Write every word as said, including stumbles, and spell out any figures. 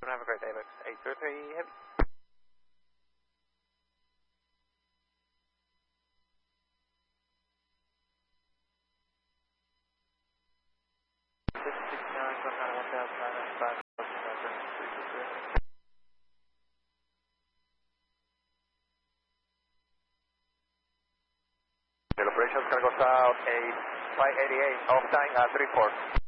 seven, have a great day, Max. eight zero three, heavy. six nine, one nine one thousand nine nine five, the operations can go south eight five eighty-eight, off time at three four.